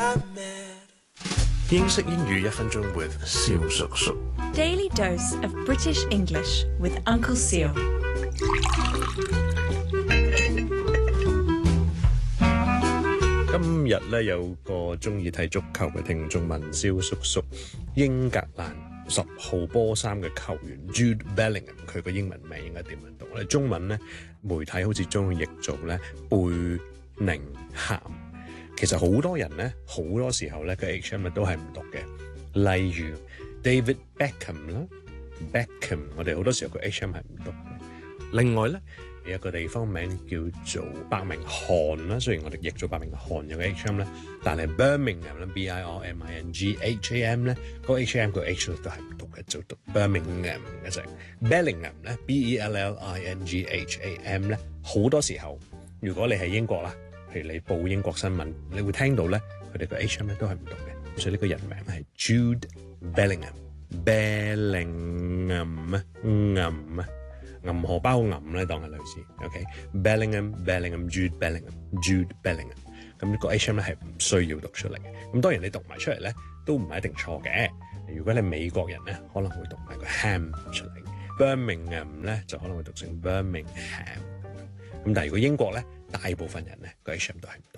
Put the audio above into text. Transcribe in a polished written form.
英式英語1分鐘 with 蕭叔叔。 Daily dose of British English with Uncle Seal. 今日咧有個中意睇足球嘅聽眾問蕭叔叔，英格蘭10號波衫嘅球員 Jude Bellingham 佢個英文名應該點樣讀咧？中文咧媒體好似將佢譯做咧貝寧咸。其實好多人咧好多時候咧個 HM 都係唔讀嘅，例如 David Beckham 啦 ，Beckham 我哋好多時候個 HM 係唔讀嘅。另外咧有一個地方名叫做伯明翰啦，雖然我哋譯咗伯明翰有個 HM 咧，但係 Birmingham 啦 ，Birmingham 咧個 HM 個 H 都係唔讀嘅，就讀 Birmingham 嘅啫。Bellingham 咧 Bellingham 咧好多時候如果你係英國啦。譬如你報英國新聞，你會聽到咧，佢哋個 HM 咧都係唔讀嘅，所以呢個人名係 Jude Bellingham 啊，銀荷包個銀咧當係類似 ，OK，Bellingham Jude Bellingham，咁呢個 HM 咧係唔需要讀出嚟嘅。咁當然你讀埋出嚟咧都唔係一定錯嘅。如果你美國人咧，可能會讀埋個 ham 出嚟 ，Birmingham 咧就可能會讀成 Birmingham。咁但係如果英國咧，大部分人咧個 HM 都係唔讀。